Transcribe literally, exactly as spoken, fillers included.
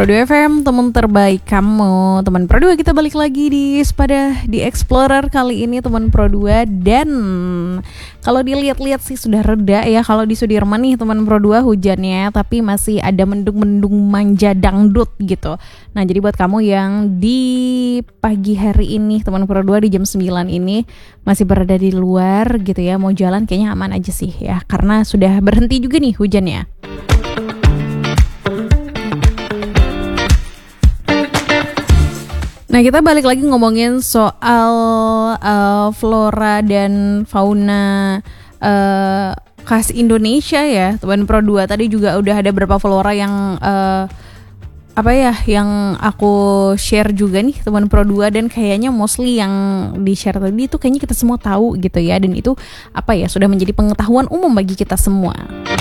Pro dua F M, teman terbaik kamu. Teman Pro dua, kita balik lagi di Sepada di Explorer kali ini, teman Pro dua. Dan kalau dilihat-lihat sih sudah reda ya kalau di Sudirman nih teman Pro dua hujannya, tapi masih ada mendung-mendung manja dangdut gitu. Nah, jadi buat kamu yang di pagi hari ini teman Pro dua di jam sembilan ini masih berada di luar gitu ya, mau jalan kayaknya aman aja sih ya, karena sudah berhenti juga nih hujannya. Nah, kita balik lagi ngomongin soal uh, flora dan fauna uh, khas Indonesia ya, teman Pro dua. Tadi juga udah ada beberapa flora yang uh, apa ya, yang aku share juga nih teman Pro dua, dan kayaknya mostly yang di share tadi itu kayaknya kita semua tahu gitu ya, dan itu apa ya, sudah menjadi pengetahuan umum bagi kita semua.